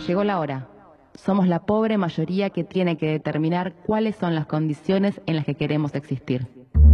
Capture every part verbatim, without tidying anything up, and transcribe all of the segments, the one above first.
Llegó la hora. Somos la pobre mayoría que tiene que determinar cuáles son las condiciones en las que queremos existir.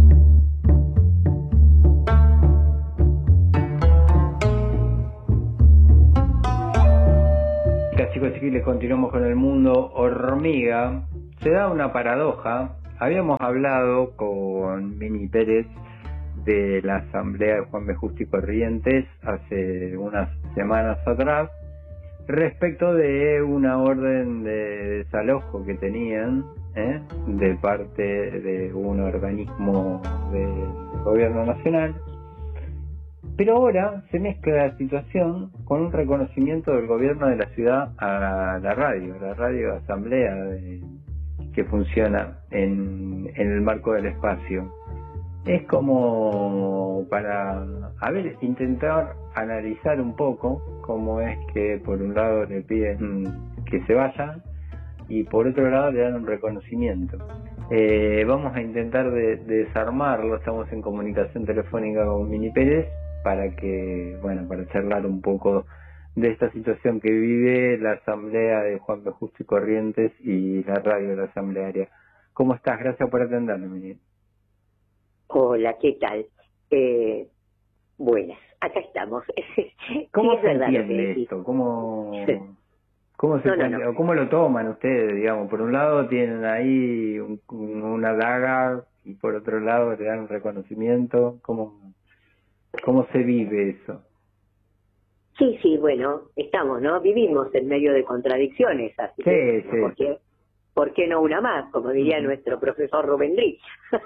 Chicos, chicos, continuamos con el mundo hormiga. Se da una paradoja. Habíamos hablado con Mini Pérez de la asamblea de Juan B. Justo y Corrientes hace unas semanas atrás respecto de una orden de desalojo que tenían ¿eh? de parte de un organismo del gobierno nacional. Pero ahora se mezcla la situación con un reconocimiento del gobierno de la ciudad a la radio, la radio asamblea de, que funciona en, en el marco del espacio. Es como para, a ver, intentar analizar un poco cómo es que por un lado le piden que se vaya y por otro lado le dan un reconocimiento. Eh, vamos a intentar de, de desarmarlo, estamos en comunicación telefónica con Mini Pérez para que, bueno, para charlar un poco de esta situación que vive la asamblea de Juan B. Justo y Corrientes y la radio de la asamblearia. ¿Cómo estás? Gracias por atenderme, Mini. Hola, ¿qué tal? Eh, buenas, acá estamos. ¿Cómo sí, se entiende esto? ¿Cómo, cómo, se no, no, no. ¿Cómo lo toman ustedes? Digamos, por un lado tienen ahí un, una daga y por otro lado le dan un reconocimiento. ¿Cómo, cómo se vive eso? Sí, sí, bueno, estamos, ¿no? Vivimos en medio de contradicciones, así sí, que, sí. ¿por qué? ¿Por qué no una más? Como diría uh-huh. nuestro profesor Rubén Dri.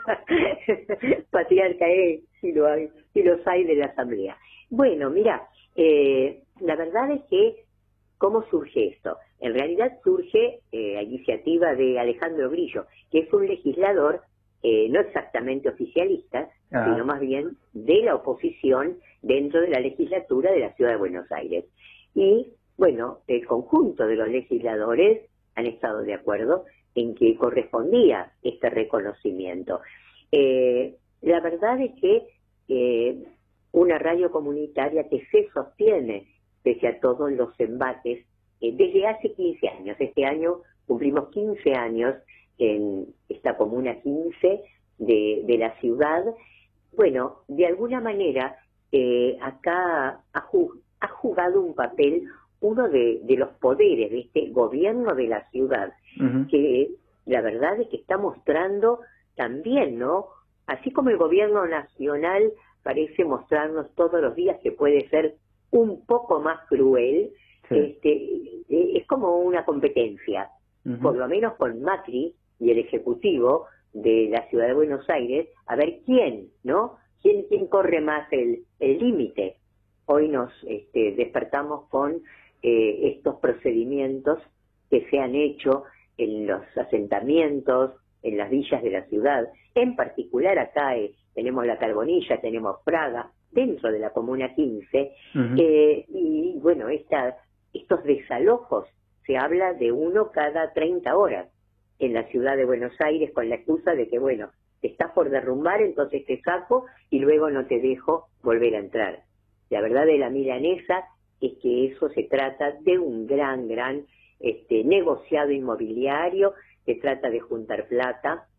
Patriarca es, si, lo hay, si los hay de la asamblea. Bueno, mira, eh, la verdad es que, ¿cómo surge esto? En realidad surge eh, a iniciativa de Alejandro Grillo, que es un legislador eh, no exactamente oficialista, uh-huh. sino más bien de la oposición dentro de la legislatura de la Ciudad de Buenos Aires. Y, bueno, el conjunto de los legisladores han estado de acuerdo en que correspondía este reconocimiento. Eh, la verdad es que eh, una radio comunitaria que se sostiene pese a todos los embates eh, desde hace quince años. Este año cumplimos quince años en esta comuna quince de, de la ciudad. Bueno, de alguna manera eh, acá ha, jug- ha jugado un papel uno de, de los poderes de este gobierno de la ciudad, uh-huh. que la verdad es que está mostrando también, ¿no? Así como el gobierno nacional parece mostrarnos todos los días que puede ser un poco más cruel, sí. este, es como una competencia, uh-huh. por lo menos con Macri y el Ejecutivo de la Ciudad de Buenos Aires, a ver quién, ¿no? ¿Quién, quién corre más el límite? Hoy nos este, despertamos con Eh, estos procedimientos que se han hecho en los asentamientos, en las villas de la ciudad. En particular acá eh, tenemos La Carbonilla, tenemos Praga, dentro de la Comuna quince, uh-huh. eh, y bueno, esta, estos desalojos, se habla de uno cada treinta horas en la ciudad de Buenos Aires con la excusa de que, bueno, te estás por derrumbar, entonces te saco y luego no te dejo volver a entrar. La verdad de la milanesa es que eso se trata de un gran, gran este, negociado inmobiliario que trata de juntar plata,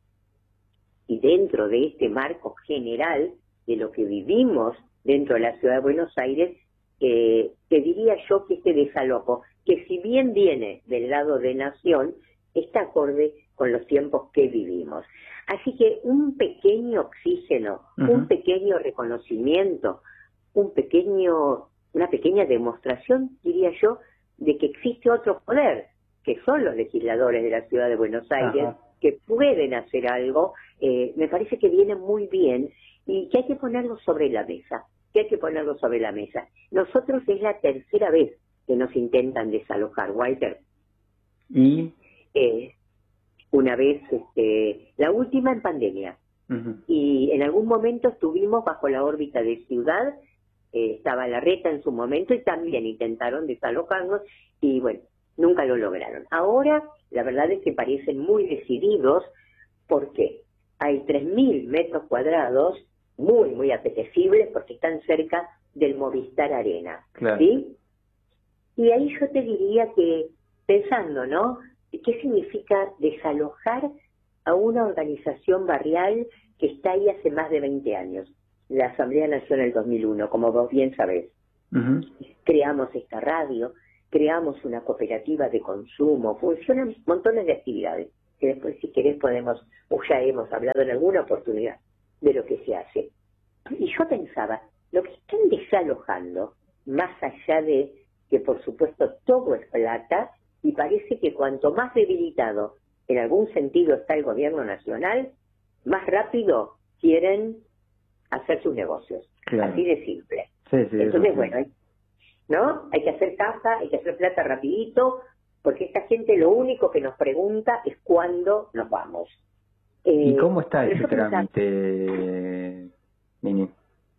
y dentro de este marco general de lo que vivimos dentro de la Ciudad de Buenos Aires, eh, te diría yo que este desalojo, que si bien viene del lado de Nación, está acorde con los tiempos que vivimos. Así que un pequeño oxígeno, uh-huh. un pequeño reconocimiento, un pequeño... una pequeña demostración, diría yo, de que existe otro poder, que son los legisladores de la Ciudad de Buenos Aires, Ajá. que pueden hacer algo, eh, me parece que viene muy bien y que hay que ponerlo sobre la mesa, que hay que ponerlo sobre la mesa. Nosotros es la tercera vez que nos intentan desalojar, Walter. ¿Y? Eh, una vez, este, la última en pandemia, uh-huh. y en algún momento estuvimos bajo la órbita de Ciudad. Eh, estaba Larreta en su momento y también intentaron desalojarnos y bueno, nunca lo lograron. Ahora la verdad es que parecen muy decididos porque hay tres mil metros cuadrados muy, muy apetecibles porque están cerca del Movistar Arena, claro. ¿sí? Y ahí yo te diría que pensando, ¿no? ¿Qué significa desalojar a una organización barrial que está ahí hace más de veinte años? La Asamblea nació en el dos mil uno, como vos bien sabés. Uh-huh. Creamos esta radio, creamos una cooperativa de consumo, funcionan montones de actividades, que después si querés podemos, o ya hemos hablado en alguna oportunidad de lo que se hace. Y yo pensaba, lo que están desalojando, más allá de que por supuesto todo es plata, y parece que cuanto más debilitado en algún sentido está el gobierno nacional, más rápido quieren hacer sus negocios. Claro. Así de simple. Sí, sí, Entonces, sí. bueno, hay, ¿no? Hay que hacer caja, hay que hacer plata rapidito, porque esta gente lo único que nos pregunta es cuándo nos vamos. Eh, ¿Y cómo está ese trámite, Mini?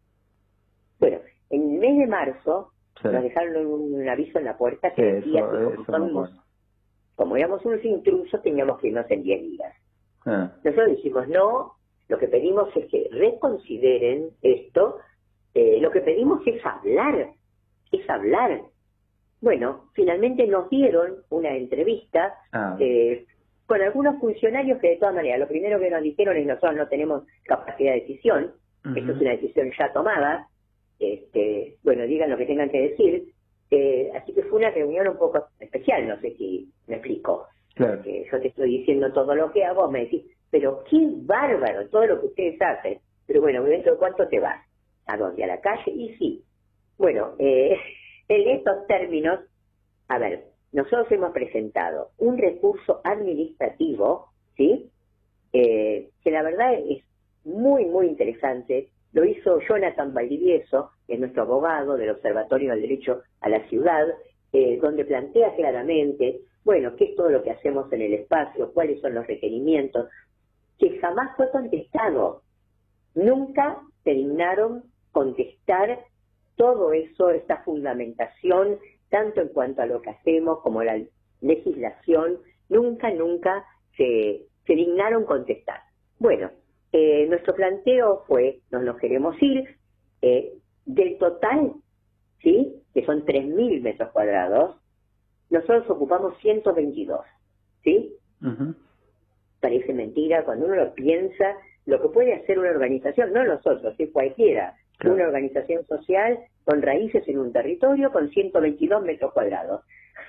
Bueno, en el mes de marzo sí. nos dejaron un aviso en la puerta que sí, decía eso, que como, somos, como éramos unos intrusos teníamos que irnos en diez días. Ah. Nosotros dijimos no, lo que pedimos es que reconsideren esto, eh, lo que pedimos es hablar, es hablar. Bueno, finalmente nos dieron una entrevista ah. eh, con algunos funcionarios que de todas maneras, lo primero que nos dijeron es nosotros no tenemos capacidad de decisión, uh-huh. Esto es una decisión ya tomada, este, bueno, digan lo que tengan que decir, eh, así que fue una reunión un poco especial, no sé si me explico. Claro. Porque yo te estoy diciendo todo lo que hago, me decís, pero qué bárbaro todo lo que ustedes hacen, pero bueno, ¿dentro de cuánto te vas? ¿A dónde? ¿A la calle? Y sí. Bueno, eh, en estos términos, a ver, nosotros hemos presentado un recurso administrativo, ¿sí? Eh, que la verdad es muy, muy interesante. Lo hizo Jonathan Valdivieso, que es nuestro abogado del Observatorio del Derecho a la Ciudad, eh, donde plantea claramente, bueno, qué es todo lo que hacemos en el espacio, cuáles son los requerimientos, que jamás fue contestado. Nunca se dignaron contestar todo eso, esta fundamentación, tanto en cuanto a lo que hacemos como la legislación, nunca, nunca se, se dignaron contestar. Bueno, eh, nuestro planteo fue, nos nos queremos ir, eh, del total, ¿sí?, que son tres mil metros cuadrados, nosotros ocupamos ciento veintidós, ¿sí? Uh-huh. Parece mentira cuando uno lo piensa, lo que puede hacer una organización, no nosotros, es cualquiera, claro. Una organización social con raíces en un territorio con ciento veintidós metros cuadrados.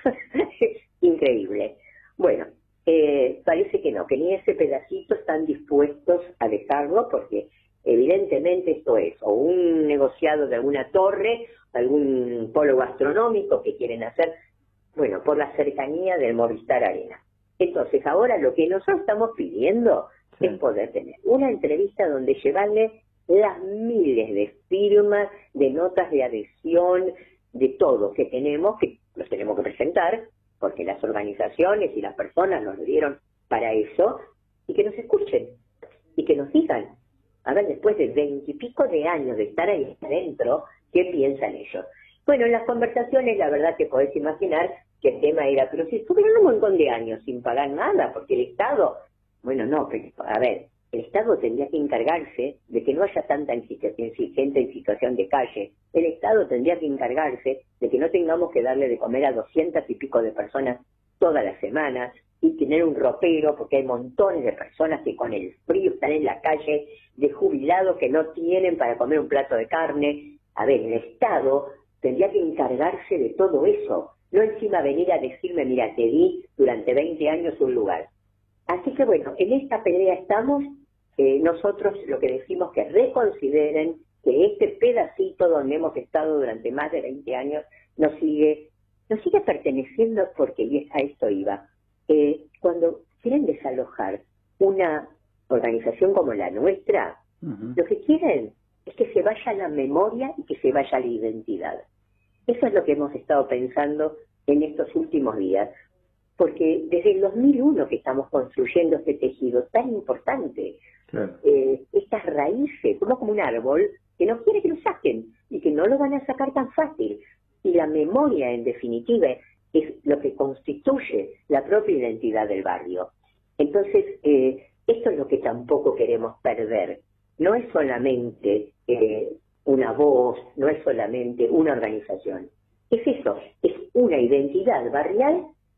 Increíble. Bueno, eh, parece que no, que ni ese pedacito están dispuestos a dejarlo porque evidentemente esto es o un negociado de alguna torre, algún polo gastronómico que quieren hacer, bueno, por la cercanía del Movistar Arena. Entonces ahora lo que nosotros estamos pidiendo sí. es poder tener una entrevista donde llevarle las miles de firmas, de notas de adhesión, de todo que tenemos, que los tenemos que presentar, porque las organizaciones y las personas nos lo dieron para eso, y que nos escuchen, y que nos digan, a ver, después de veintipico de años de estar ahí adentro, ¿qué piensan ellos? Bueno, en las conversaciones, la verdad que podés imaginar que el tema era, pero si estuvieron un montón de años sin pagar nada, porque el Estado, bueno, no, pero, a ver, el Estado tendría que encargarse de que no haya tanta gente en situación de calle. El Estado tendría que encargarse de que no tengamos que darle de comer a doscientas y pico de personas todas las semanas y tener un ropero, porque hay montones de personas que con el frío están en la calle, de jubilados que no tienen para comer un plato de carne. A ver, el Estado tendría que encargarse de todo eso, no encima venir a decirme, mira, te di durante veinte años un lugar. Así que bueno, en esta pelea estamos. Eh, nosotros lo que decimos que reconsideren que este pedacito donde hemos estado durante más de veinte años nos sigue, nos sigue perteneciendo porque a esto iba. Eh, cuando quieren desalojar una organización como la nuestra, uh-huh. lo que quieren es que se vaya la memoria y que se vaya la identidad. Eso es lo que hemos estado pensando en estos últimos días, porque desde el dos mil uno que estamos construyendo este tejido tan importante, claro. eh, estas raíces, somos como un árbol que no quiere que lo saquen y que no lo van a sacar tan fácil. Y la memoria, en definitiva, es lo que constituye la propia identidad del barrio. Entonces, eh, esto es lo que tampoco queremos perder. No es solamente eh, una voz, no es solamente una organización. Es eso, es una identidad barrial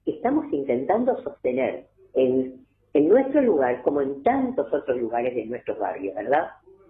estamos intentando sostener en, en nuestro lugar como en tantos otros lugares de nuestros barrios, ¿verdad?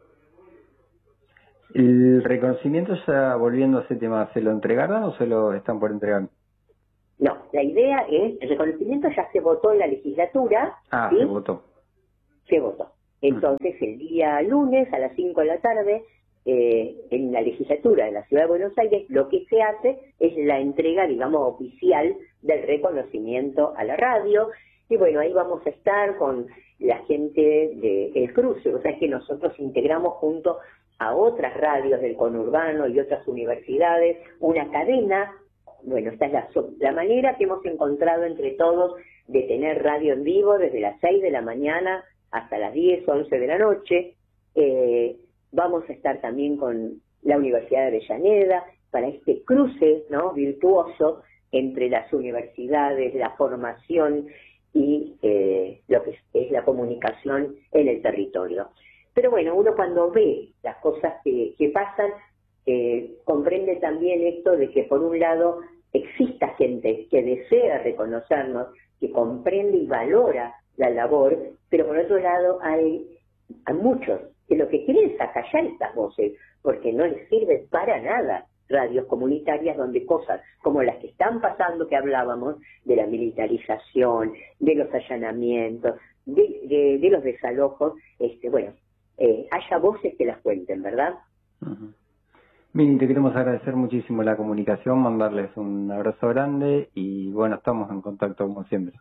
¿El reconocimiento, ya volviendo a ese tema, se lo entregaron o se lo están por entregar? No, la idea es, el reconocimiento ya se votó en la legislatura. Ah, ¿sí? se votó. Se votó. Entonces, el día lunes a las cinco de la tarde, eh, en la legislatura de la Ciudad de Buenos Aires, lo que se hace es la entrega, digamos, oficial del reconocimiento a la radio. Y bueno, ahí vamos a estar con la gente del cruce, o sea, que nosotros integramos junto a otras radios del conurbano y otras universidades una cadena. Bueno, esta es la, la manera que hemos encontrado entre todos de tener radio en vivo desde las seis de la mañana hasta las diez, once de la noche. Eh, vamos a estar también con la Universidad de Avellaneda para este cruce, ¿no?, virtuoso entre las universidades, la formación y eh, lo que es, es la comunicación en el territorio. Pero bueno, uno cuando ve las cosas que, que pasan, eh, comprende también esto de que por un lado exista gente que desea reconocernos, que comprende y valora la labor, pero por otro lado hay, hay muchos que lo que quieren es acallar estas voces, porque no les sirve para nada radios comunitarias donde cosas como las que están pasando, que hablábamos, de la militarización, de los allanamientos, de, de, de los desalojos, este, bueno, eh, haya voces que las cuenten, ¿verdad? Uh-huh. Mini, te queremos agradecer muchísimo la comunicación, mandarles un abrazo grande y bueno, estamos en contacto como siempre.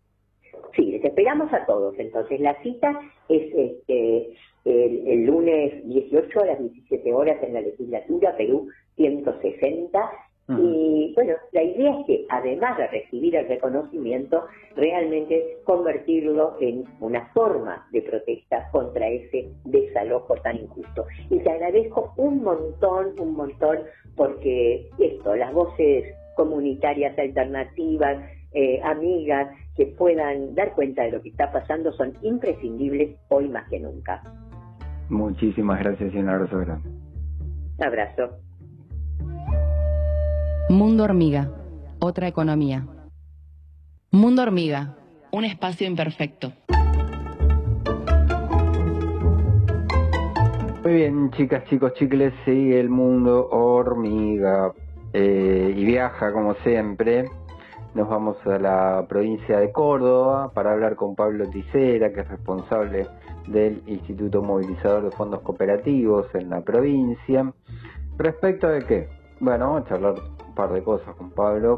Sí, les esperamos a todos. Entonces la cita es este, el, el lunes dieciocho a las diecisiete horas en la legislatura Perú ciento sesenta. Uh-huh. Y bueno, la idea es que además de recibir el reconocimiento, realmente convertirlo en una forma de protesta contra ese desalojo tan injusto. Y te agradezco un montón, un montón, porque esto, las voces comunitarias alternativas, eh, amigas, que puedan dar cuenta de lo que está pasando, son imprescindibles hoy más que nunca. Muchísimas gracias y un abrazo grande. Abrazo. Mundo Hormiga, otra economía. Mundo Hormiga, un espacio imperfecto. Muy bien, chicas, chicos, chicles, sigue el Mundo Hormiga eh, y viaja como siempre. Nos vamos a la provincia de Córdoba para hablar con Pablo Tisera, que es responsable del Instituto Movilizador de Fondos Cooperativos en la provincia. ¿Respecto de qué? Bueno, vamos a charlar un par de cosas con Pablo,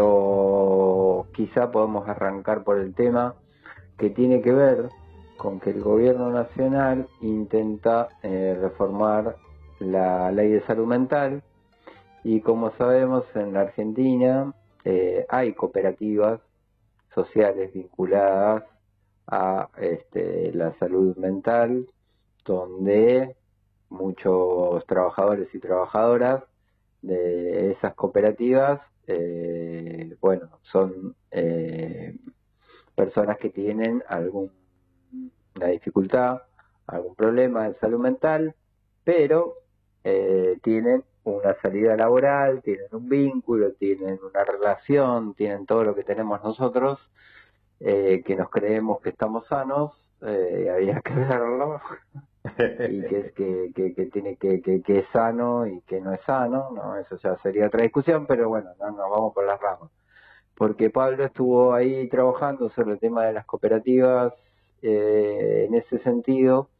pero quizá podemos arrancar por el tema que tiene que ver con que el gobierno nacional intenta eh, reformar la ley de salud mental y como sabemos en la Argentina eh, hay cooperativas sociales vinculadas a este, la salud mental donde muchos trabajadores y trabajadoras de esas cooperativas, eh, bueno, son eh, personas que tienen alguna dificultad, algún problema de salud mental, pero eh, tienen una salida laboral, tienen un vínculo, tienen una relación, tienen todo lo que tenemos nosotros, eh, que nos creemos que estamos sanos, eh, había que verlo. y que es que, que, que tiene que, que, que es sano y que no es sano, no, eso ya sería otra discusión, pero bueno, no nos vamos por las ramas, porque Pablo estuvo ahí trabajando sobre el tema de las cooperativas eh, en ese sentido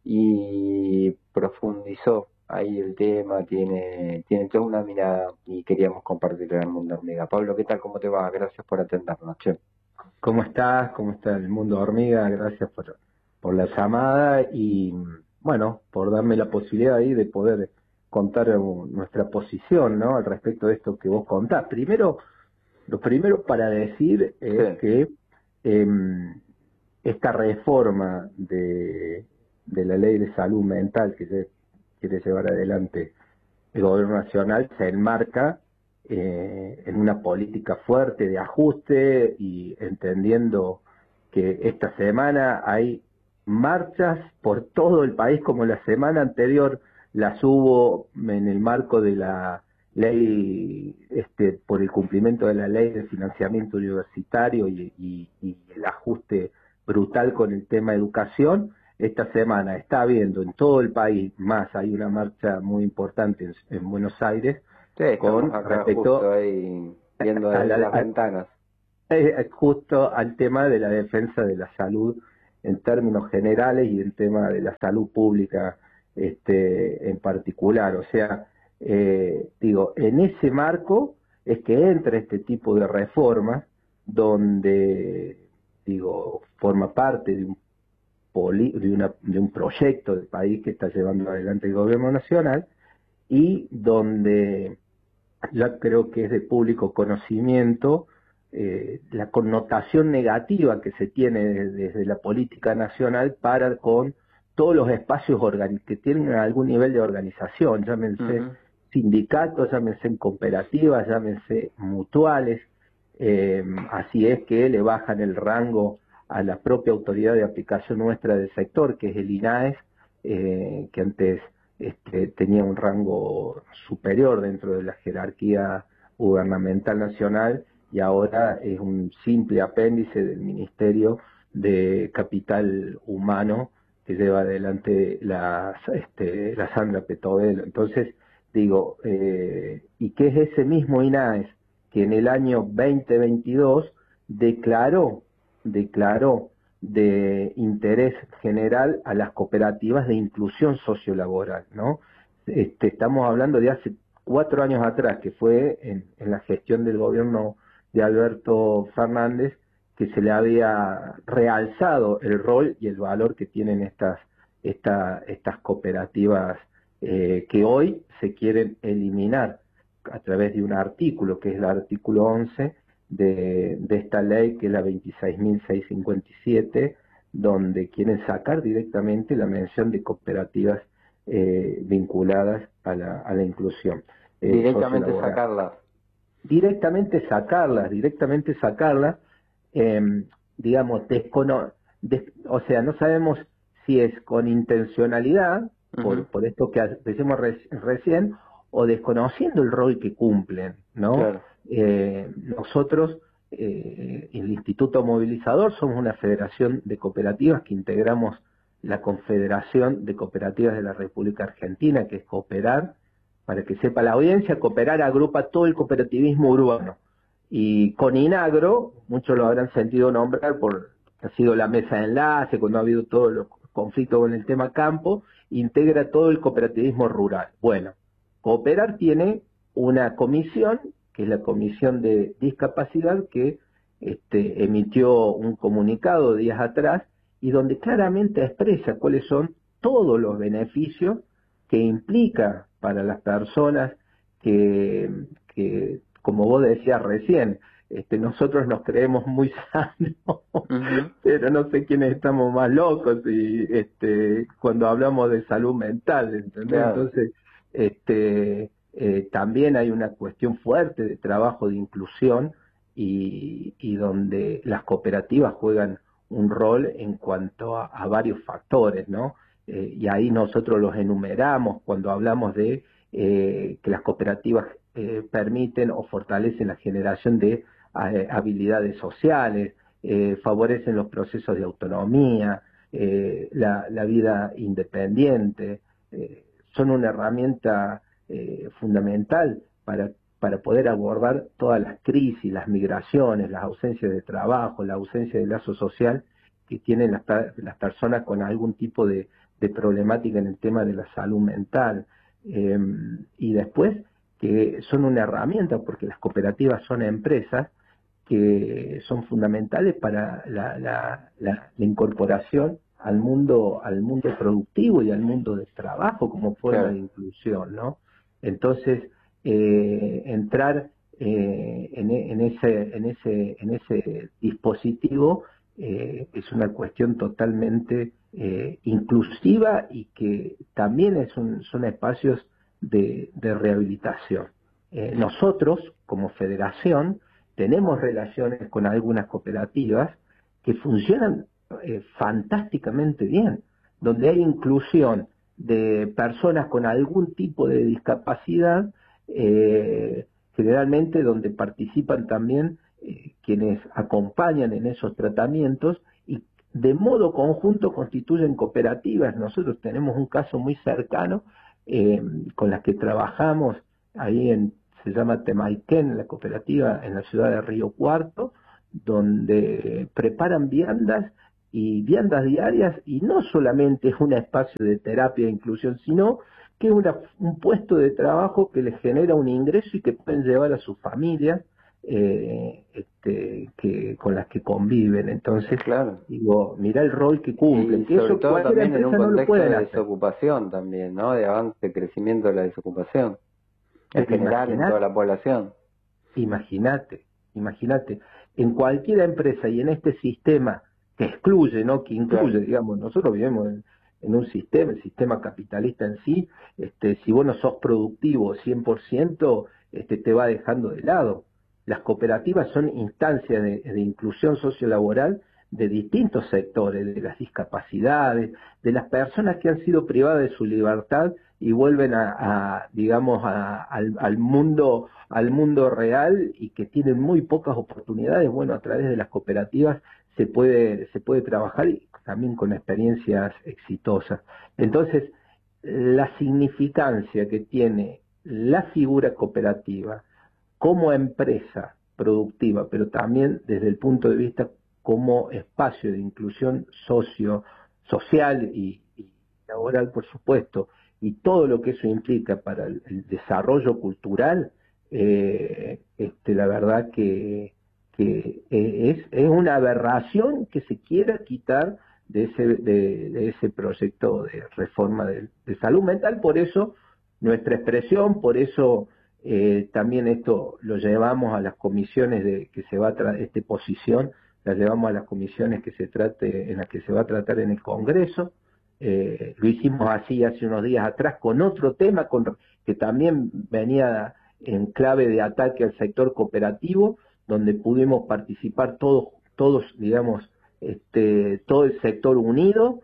y profundizó ahí el tema, tiene, tiene toda una mirada y queríamos compartirlo en el Mundo Hormiga. Pablo, ¿qué tal? ¿Cómo te va? Gracias por atendernos, che. ¿Cómo estás? ¿Cómo está el Mundo Hormiga? Gracias por, por la llamada y, bueno, por darme la posibilidad ahí de poder contar nuestra posición, ¿no?, al respecto de esto que vos contás. Primero, lo primero para decir es sí. que eh, esta reforma de, de la ley de salud mental que se quiere llevar adelante el gobierno nacional se enmarca Eh, en una política fuerte de ajuste y entendiendo que esta semana hay marchas por todo el país como la semana anterior las hubo en el marco de la ley este, por el cumplimiento de la ley de financiamiento universitario y, y, y el ajuste brutal con el tema educación, esta semana está habiendo en todo el país, más hay una marcha muy importante en, en Buenos Aires, sí, con acá respecto justo ahí viendo a, desde la, las a, ventanas. a, justo al tema de la defensa de la salud en términos generales y en tema de la salud pública este, en particular. O sea, eh, digo, en ese marco es que entra este tipo de reformas donde, digo, forma parte de un, poli, de, una, de un proyecto del país que está llevando adelante el gobierno nacional y donde ya creo que es de público conocimiento eh, la connotación negativa que se tiene desde, desde la política nacional para con todos los espacios que tienen algún nivel de organización, llámense uh-huh. sindicatos, llámense cooperativas, llámense mutuales, eh, así es que le bajan el rango a la propia autoridad de aplicación nuestra del sector, que es el I N A E S, eh, que antes este, tenía un rango superior dentro de la jerarquía gubernamental nacional y ahora es un simple apéndice del Ministerio de Capital Humano que lleva adelante la, este, la Sandra Petovelo. Entonces, digo, eh, ¿y qué es ese mismo I N A E S que en el año veinte veintidós declaró, declaró de interés general a las cooperativas de inclusión sociolaboral, ¿no? Este, estamos hablando de hace cuatro años atrás, que fue en, en la gestión del gobierno de Alberto Fernández, que se le había realzado el rol y el valor que tienen estas, esta, estas cooperativas eh, que hoy se quieren eliminar a través de un artículo, que es el artículo once de, de esta ley, que es la veintiséis mil seiscientos cincuenta y siete, donde quieren sacar directamente la mención de cooperativas eh, vinculadas a la, a la inclusión. Eh, directamente sacarlas. Directamente sacarlas, directamente sacarlas, eh, digamos, descono des o sea, no sabemos si es con intencionalidad, uh-huh. por, por esto que decimos re recién, o desconociendo el rol que cumplen, ¿no? Claro. Eh, nosotros, eh, el Instituto Movilizador, somos una federación de cooperativas que integramos la Confederación de Cooperativas de la República Argentina, que es Cooperar. Para que sepa la audiencia, Cooperar agrupa todo el cooperativismo urbano. Y con INAGRO, muchos lo habrán sentido nombrar por que ha sido la mesa de enlace, cuando ha habido todos los conflictos con el tema campo, integra todo el cooperativismo rural. Bueno, Cooperar tiene una comisión, que es la Comisión de Discapacidad, que este, emitió un comunicado días atrás, y donde claramente expresa cuáles son todos los beneficios que implica para las personas que, que como vos decías recién, este, nosotros nos creemos muy sanos, uh-huh. pero no sé quiénes estamos más locos y este, cuando hablamos de salud mental, ¿entendés? Claro. Entonces, este, eh, también hay una cuestión fuerte de trabajo de inclusión y, y donde las cooperativas juegan un rol en cuanto a, a varios factores, ¿no? Eh, y ahí nosotros los enumeramos cuando hablamos de eh, que las cooperativas eh, permiten o fortalecen la generación de eh, habilidades sociales, eh, favorecen los procesos de autonomía, eh, la, la vida independiente, eh, son una herramienta eh, fundamental para, para poder abordar todas las crisis, las migraciones, las ausencias de trabajo, la ausencia de lazo social que tienen las, las personas con algún tipo de de problemática en el tema de la salud mental, eh, y después que son una herramienta, porque las cooperativas son empresas que son fundamentales para la, la, la, la incorporación al mundo, al mundo productivo y al mundo del trabajo como forma claro. de inclusión, ¿no? Entonces, eh, entrar eh, en, en, ese, en, ese, en ese dispositivo eh, es una cuestión totalmente eh, inclusiva y que también es un, son espacios de, de rehabilitación. Eh, nosotros, como federación, tenemos relaciones con algunas cooperativas que funcionan eh, fantásticamente bien, donde hay inclusión de personas con algún tipo de discapacidad eh, generalmente donde participan también eh, quienes acompañan en esos tratamientos y de modo conjunto constituyen cooperativas. Nosotros tenemos un caso muy cercano eh, con las que trabajamos ahí en, se llama Temaiken, la cooperativa en la ciudad de Río Cuarto, donde preparan viandas y viandas diarias, y no solamente es un espacio de terapia e inclusión, sino que es una, un puesto de trabajo que les genera un ingreso y que pueden llevar a sus familias eh, este, que, con las que conviven. Entonces, claro, digo, mirá el rol que cumplen, y que sobre eso todo cualquier también en un empresa no lo contexto pueden de hacer. desocupación también, ¿no? De avance, de crecimiento de la desocupación en Pero general en imaginate, toda la población. Imagínate, imagínate, en cualquier empresa y en este sistema que excluye, ¿no? Que incluye, Claro. digamos, nosotros vivimos en, en un sistema, el sistema capitalista en sí, este, si vos no sos productivo cien por ciento, este, te va dejando de lado. Las cooperativas son instancias de, de inclusión sociolaboral de distintos sectores, de las discapacidades, de las personas que han sido privadas de su libertad y vuelven a, a digamos, a, al, al mundo al mundo real y que tienen muy pocas oportunidades. Bueno, a través de las cooperativas se puede se puede trabajar y también con experiencias exitosas. Entonces, la significancia que tiene la figura cooperativa como empresa productiva, pero también desde el punto de vista como espacio de inclusión socio, social y, y laboral, por supuesto, y todo lo que eso implica para el, el desarrollo cultural, eh, este, la verdad que, que es, es una aberración que se quiera quitar de ese, de, de ese proyecto de reforma de, de salud mental. Por eso nuestra expresión, por eso eh, también esto lo llevamos a las comisiones de que se va a tra esta posición la llevamos a las comisiones que se trate, en las que se va a tratar en el Congreso. Eh, lo hicimos así hace unos días atrás con otro tema con, que también venía en clave de ataque al sector cooperativo, donde pudimos participar todos, todos digamos, este, todo el sector unido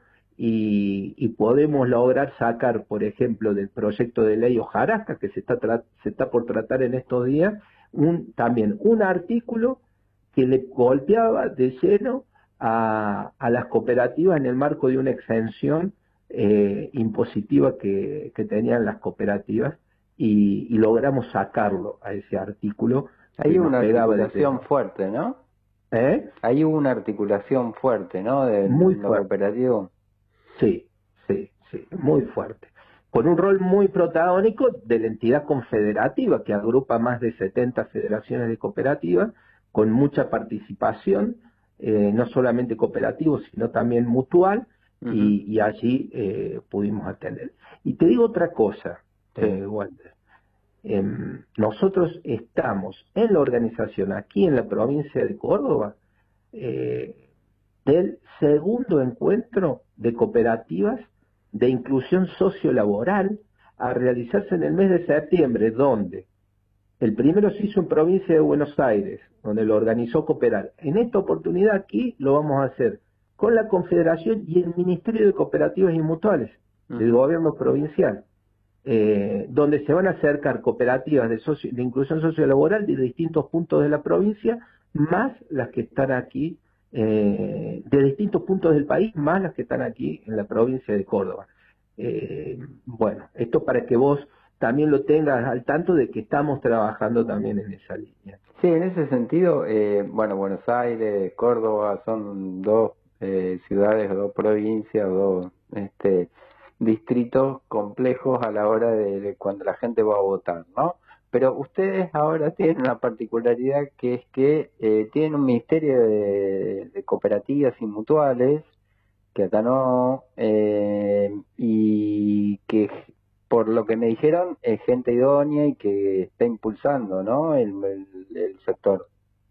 y, y podemos lograr sacar, por ejemplo, del proyecto de ley hojarasca que se está, se está por tratar en estos días, un, también un artículo que le golpeaba de lleno a, a las cooperativas en el marco de una exención eh, impositiva que, que tenían las cooperativas y, y logramos sacarlo a ese artículo. Hay una articulación fuerte, ¿no? ¿Eh? Hay una articulación fuerte, ¿no? Del muy mundo fuerte. cooperativo. Sí, sí, sí, muy fuerte. Con un rol muy protagónico de la entidad confederativa que agrupa más de setenta federaciones de cooperativas, con mucha participación, eh, no solamente cooperativo, sino también mutual, uh-huh. y, y allí eh, pudimos atender. Y te digo otra cosa, sí. eh, Walter. Eh, nosotros estamos en la organización aquí en la provincia de Córdoba eh, del segundo encuentro de cooperativas de inclusión sociolaboral a realizarse en el mes de septiembre, donde el primero se hizo en provincia de Buenos Aires, donde lo organizó Cooperar. En esta oportunidad aquí lo vamos a hacer con la Confederación y el Ministerio de Cooperativas y Mutuales uh-huh. del gobierno provincial, eh, donde se van a acercar cooperativas de, socio, de inclusión sociolaboral de distintos puntos de la provincia, más las que están aquí, eh, de distintos puntos del país, más las que están aquí en la provincia de Córdoba. Eh, bueno, esto para que vos también lo tengas al tanto de que estamos trabajando también en esa línea. Sí, en ese sentido, eh, bueno, Buenos Aires, Córdoba son dos eh, ciudades, dos provincias, dos este, distritos complejos a la hora de, de cuando la gente va a votar, ¿no? Pero ustedes ahora tienen una particularidad que es que eh, tienen un ministerio de, de cooperativas y mutuales, que acá no, eh, y que por lo que me dijeron, es gente idónea y que está impulsando, ¿no? El, el, el sector.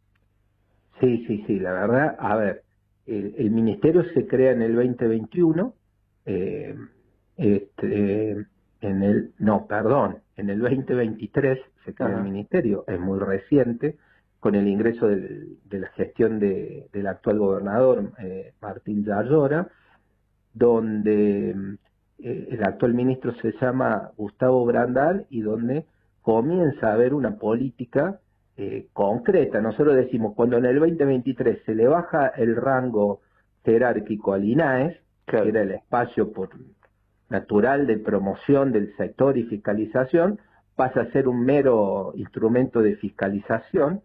Sí, sí, sí, la verdad, a ver, el, el ministerio se crea en el veinte veintiuno, eh, este, en el, no, perdón, en el veinte veintitrés se crea Ajá. el ministerio, es muy reciente, con el ingreso del, de la gestión de, del actual gobernador, eh, Martín Yayora, donde... el actual ministro se llama Gustavo Brandal y donde comienza a haber una política eh, concreta. Nosotros decimos, cuando en el veinte veintitrés se le baja el rango jerárquico al INAES, claro, que era el espacio por natural de promoción del sector y fiscalización, pasa a ser un mero instrumento de fiscalización.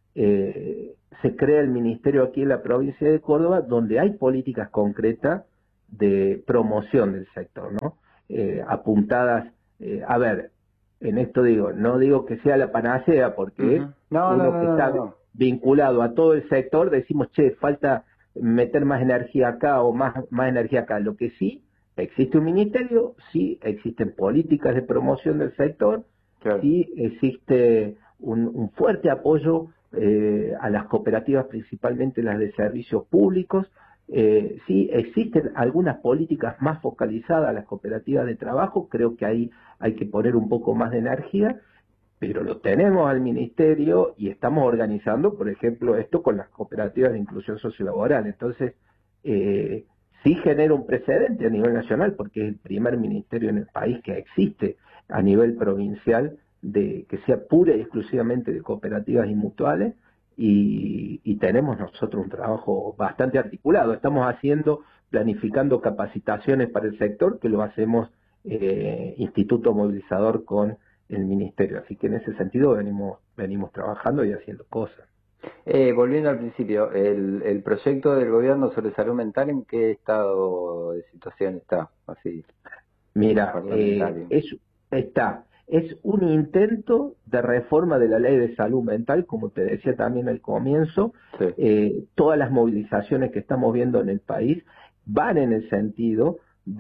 Eh, se crea el ministerio aquí en la provincia de Córdoba, donde hay políticas concretas de promoción del sector, ¿no? Eh, apuntadas, eh, a ver, en esto digo, no digo que sea la panacea, porque uh-huh. no, uno no, no, que está no, no. vinculado a todo el sector, decimos, che, falta meter más energía acá o más, más energía acá. Lo que sí, existe un ministerio, sí existen políticas de promoción del sector, claro, sí existe un, un fuerte apoyo eh, a las cooperativas, principalmente las de servicios públicos. Eh, sí existen algunas políticas más focalizadas a las cooperativas de trabajo, creo que ahí hay que poner un poco más de energía, pero lo tenemos al ministerio y estamos organizando, por ejemplo, esto con las cooperativas de inclusión sociolaboral. Entonces, eh, sí genera un precedente a nivel nacional, porque es el primer ministerio en el país que existe a nivel provincial de que sea pura y exclusivamente de cooperativas y mutuales. Y, y tenemos nosotros un trabajo bastante articulado. Estamos haciendo, planificando capacitaciones para el sector, que lo hacemos eh, Instituto Movilizador con el Ministerio. Así que en ese sentido venimos, venimos trabajando y haciendo cosas. Eh, volviendo al principio, el, el proyecto del gobierno sobre salud mental, ¿en qué estado de situación está? Así. Mira, eh, es, está... es un intento de reforma de la ley de salud mental, como te decía también al comienzo. Sí. Eh, todas las movilizaciones que estamos viendo en el país van en el sentido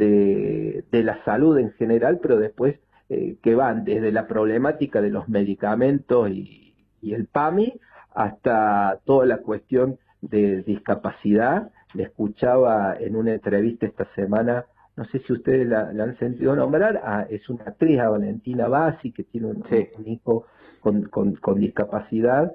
de, de la salud en general, pero después eh, que van desde la problemática de los medicamentos y, y el PAMI hasta toda la cuestión de discapacidad. Le escuchaba en una entrevista esta semana, no sé si ustedes la, la han sentido nombrar, ah, es una actriz, a Valentina Bassi, que tiene un, sí. un hijo con, con, con discapacidad,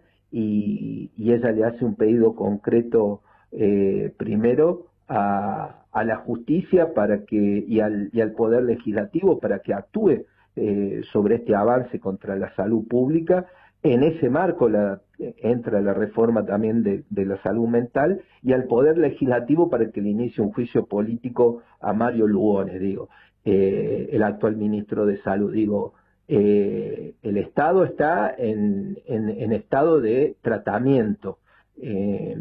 y, y ella le hace un pedido concreto eh, primero a, a la justicia para que y al, y al Poder Legislativo para que actúe eh, sobre este avance contra la salud pública. En ese marco la, entra la reforma también de, de la salud mental, y al Poder Legislativo para que le inicie un juicio político a Mario Lugones, digo, eh, el actual ministro de Salud. Digo, eh, el Estado está en, en, en estado de tratamiento, eh,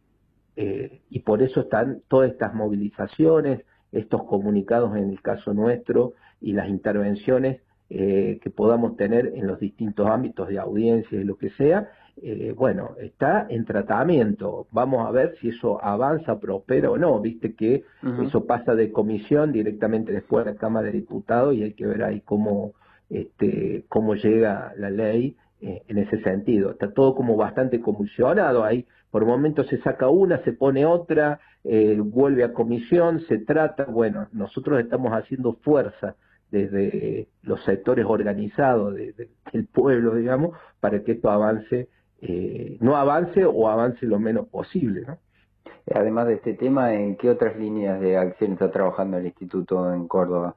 eh, y por eso están todas estas movilizaciones, estos comunicados en el caso nuestro, y las intervenciones Eh, que podamos tener en los distintos ámbitos de audiencia y lo que sea. Eh, bueno, está en tratamiento. Vamos a ver si eso avanza, prospera o no. Viste que uh-huh. eso pasa de comisión directamente después a la Cámara de Diputados, y hay que ver ahí cómo, este, cómo llega la ley eh, en ese sentido. Está todo como bastante convulsionado. Ahí por momentos se saca una, se pone otra, eh, vuelve a comisión, se trata. Bueno, nosotros estamos haciendo fuerza desde los sectores organizados de, de, del pueblo, digamos, para que esto avance, eh, no avance o avance lo menos posible, ¿no? Además de este tema, ¿en qué otras líneas de acción está trabajando el Instituto en Córdoba?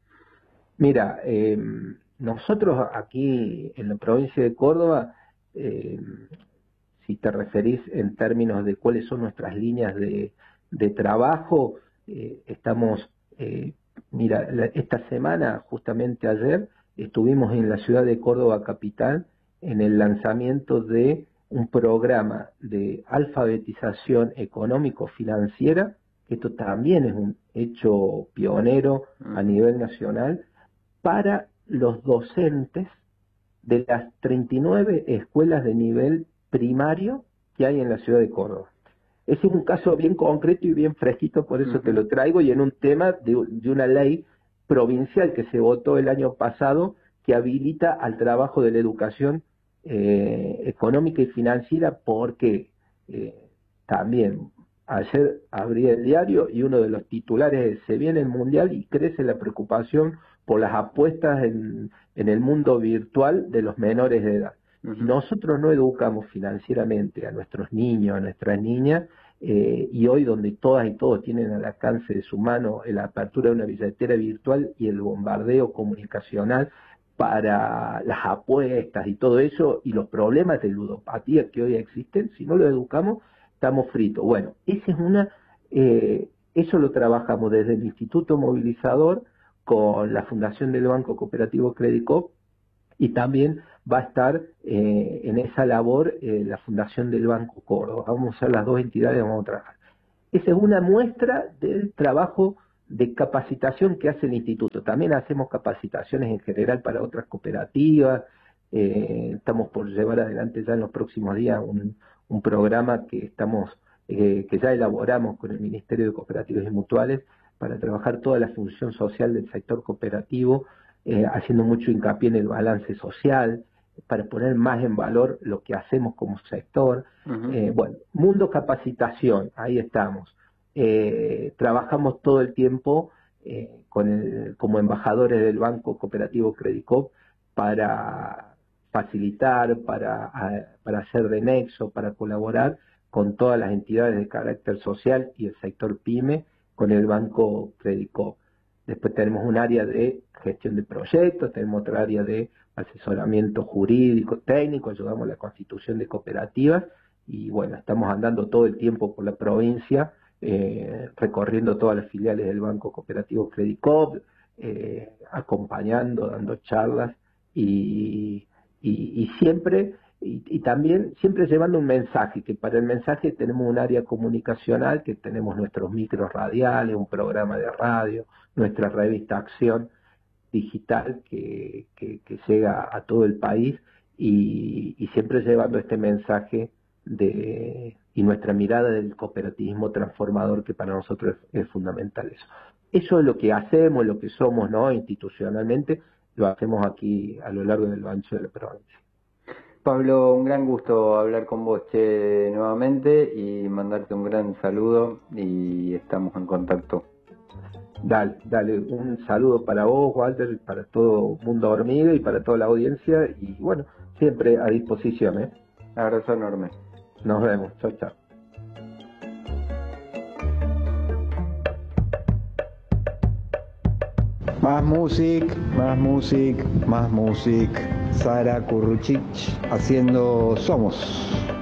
Mira, eh, nosotros aquí en la provincia de Córdoba, eh, si te referís en términos de cuáles son nuestras líneas de, de trabajo, eh, estamos... Eh, Mira, la, esta semana, justamente ayer, estuvimos en la ciudad de Córdoba capital en el lanzamiento de un programa de alfabetización económico-financiera, que esto también es un hecho pionero a nivel nacional, para los docentes de las treinta y nueve escuelas de nivel primario que hay en la ciudad de Córdoba. Ese es un caso bien concreto y bien fresquito, por eso uh-huh. te lo traigo, y en un tema de, de una ley provincial que se votó el año pasado, que habilita al trabajo de la educación eh, económica y financiera, porque eh, también ayer abrí el diario y uno de los titulares es: se viene el Mundial y crece la preocupación por las apuestas en, en el mundo virtual de los menores de edad. Si nosotros no educamos financieramente a nuestros niños, a nuestras niñas, eh, y hoy donde todas y todos tienen al alcance de su mano la apertura de una billetera virtual y el bombardeo comunicacional para las apuestas y todo eso, y los problemas de ludopatía que hoy existen, si no lo educamos, estamos fritos. Bueno, esa es una, eh, eso lo trabajamos desde el Instituto Movilizador con la Fundación del Banco Cooperativo Credicop, y también va a estar eh, en esa labor eh, la Fundación del Banco Córdoba. Vamos a ser las dos entidades, vamos a trabajar. Esa es una muestra del trabajo de capacitación que hace el instituto. También hacemos capacitaciones en general para otras cooperativas. Eh, estamos por llevar adelante ya en los próximos días un, un programa que estamos eh, que ya elaboramos con el Ministerio de Cooperativas y Mutuales para trabajar toda la función social del sector cooperativo, eh, haciendo mucho hincapié en el balance social, para poner más en valor lo que hacemos como sector. Uh-huh. Eh, bueno, Mundo Capacitación, ahí estamos. Eh, trabajamos todo el tiempo eh, con el, como embajadores del Banco Cooperativo Credicop para facilitar, para, a, para hacer de nexo, para colaborar con todas las entidades de carácter social y el sector PYME con el Banco Credicop. Después tenemos un área de gestión de proyectos, tenemos otra área de asesoramiento jurídico, técnico, ayudamos a la constitución de cooperativas y bueno, estamos andando todo el tiempo por la provincia, eh, recorriendo todas las filiales del Banco Cooperativo Credicop, eh, acompañando, dando charlas y, y, y siempre, y, y también siempre llevando un mensaje, que para el mensaje tenemos un área comunicacional, que tenemos nuestros micros radiales, un programa de radio, nuestra revista Acción digital que, que, que llega a todo el país y, y siempre llevando este mensaje de y nuestra mirada del cooperativismo transformador, que para nosotros es, es fundamental eso. Eso es lo que hacemos, lo que somos, ¿no? Institucionalmente, lo hacemos aquí a lo largo del ancho de la provincia. Pablo, un gran gusto hablar con vos, che, nuevamente, y mandarte un gran saludo, y estamos en contacto. Dale, dale, un saludo para vos, Walter, para todo Mundo Hormiga y para toda la audiencia, y bueno, siempre a disposición, ¿eh? Abrazo enorme. Nos vemos, chao, chao. Más music, más music, más music. Sara Kurruchich haciendo Somos.